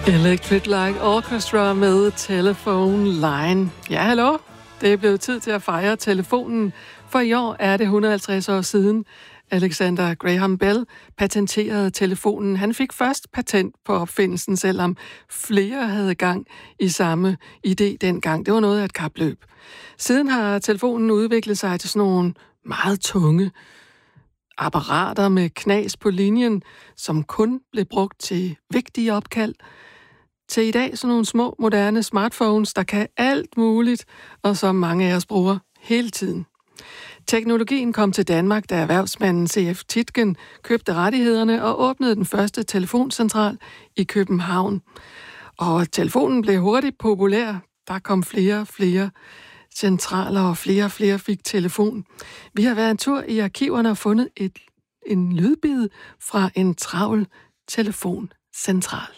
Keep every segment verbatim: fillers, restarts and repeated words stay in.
Electric Light Orchestra med Telephone Line. Ja, hallo. Det er blevet tid til at fejre telefonen, for i år er det et hundrede og halvtreds år siden, Alexander Graham Bell patenterede telefonen. Han fik først patent på opfindelsen, selvom flere havde gang i samme idé dengang. Det var noget af et kapløb. Siden har telefonen udviklet sig til sådan nogle meget tunge apparater med knas på linjen, som kun blev brugt til vigtige opkald, til i dag sådan nogle små, moderne smartphones, der kan alt muligt, og som mange af os bruger hele tiden. Teknologien kom til Danmark, da erhvervsmanden C F Tietgen købte rettighederne og åbnede den første telefoncentral i København. Og telefonen blev hurtigt populær. Der kom flere og flere centraler, og flere og flere fik telefon. Vi har været en tur i arkiverne og fundet et, en lydbid fra en travl telefoncentral.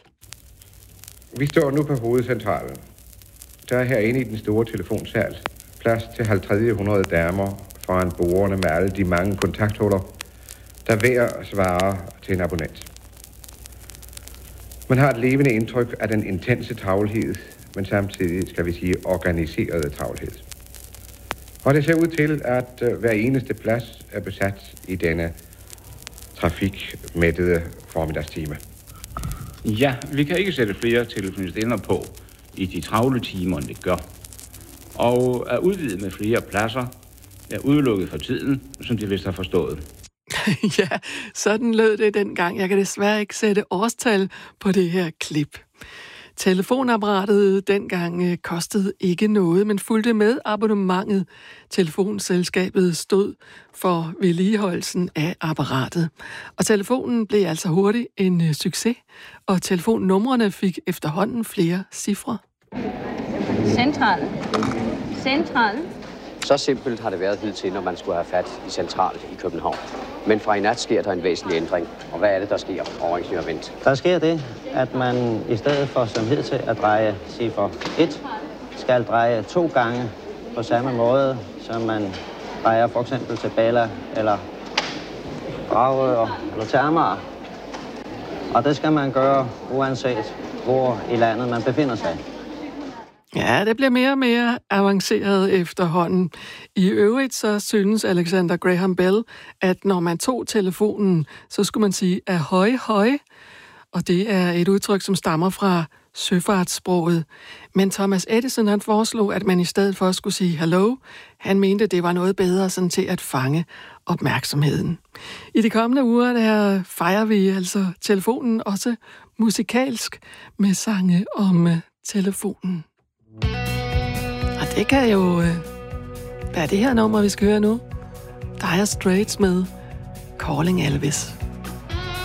Vi står nu på hovedcentralen. Der er herinde i den store telefonsal plads til halvtreds hundrede damer foran bordene med alle de mange kontakthuller, der hver svarer til en abonnent. Man har et levende indtryk af den intense travlhed, men samtidig, skal vi sige, organiserede travlhed. Og det ser ud til, at hver eneste plads er besat i denne trafikmættede formiddagstime. Ja, vi kan ikke sætte flere telefonister på i de travle timer, end det gør. Og er udvidet med flere pladser, er udelukket for tiden, som de vist har forstået. Ja, sådan lød det dengang. Jeg kan desværre ikke sætte årstal på det her klip. Telefonapparatet dengang kostede ikke noget, men fulgte med abonnementet. Telefonselskabet stod for vedligeholdelsen af apparatet. Og telefonen blev altså hurtigt en succes, og telefonnumrene fik efterhånden flere cifre. Centralen. Centralen. Så simpelt har det været hidtil, når man skulle have fat i central i København. Men fra i nat sker der en væsentlig ændring. Og hvad er det, der sker over Ingeniør Wendt? Der sker det, at man i stedet for som hidtil at dreje ciffer et, skal dreje to gange på samme måde, som man drejer for eksempel til Bala eller Dragør eller Termar. Og det skal man gøre uanset hvor i landet man befinder sig. Ja, det bliver mere og mere avanceret efterhånden. I øvrigt så synes Alexander Graham Bell, at når man tog telefonen, så skulle man sige ahoj, høj. Og det er et udtryk, som stammer fra søfartssproget. Men Thomas Edison, han foreslog, at man i stedet for skulle sige hello, han mente, det var noget bedre sådan til at fange opmærksomheden. I de kommende uger der fejrer vi altså telefonen også musikalsk med sange om telefonen. Og det kan jo... Øh, hvad er det her nummer, vi skal høre nu? Dire Straits med Calling Elvis.